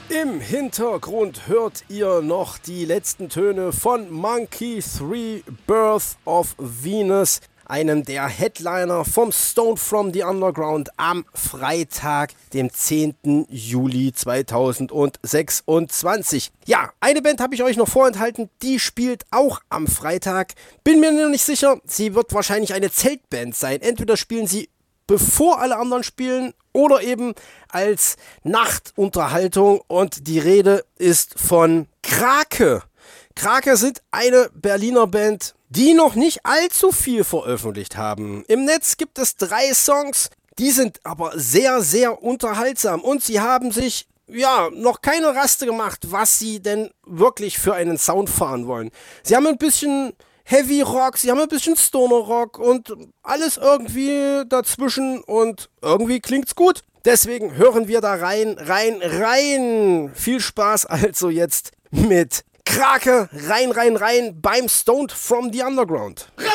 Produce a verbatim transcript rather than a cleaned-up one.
Im Hintergrund hört ihr noch die letzten Töne von Monkey three Birth of Venus, einem der Headliner vom Stone from the Underground am Freitag, dem zehnten Juli zweitausendsechsundzwanzig. Ja, eine Band habe ich euch noch vorenthalten, die spielt auch am Freitag. Bin mir noch nicht sicher, sie wird wahrscheinlich eine Zeltband sein. Entweder spielen sie bevor alle anderen spielen oder eben als Nachtunterhaltung, und die Rede ist von Krake. Krake sind eine Berliner Band, die noch nicht allzu viel veröffentlicht haben. Im Netz gibt es drei Songs, die sind aber sehr, sehr unterhaltsam, und sie haben sich ja noch keine Raste gemacht, was sie denn wirklich für einen Sound fahren wollen. Sie haben ein bisschen Heavy Rock, sie haben ein bisschen Stoner Rock und alles irgendwie dazwischen, und irgendwie klingt's gut. Deswegen hören wir da rein, rein, rein. Viel Spaß also jetzt mit Krake, rein, rein, rein beim Stoned from the Underground. Rein,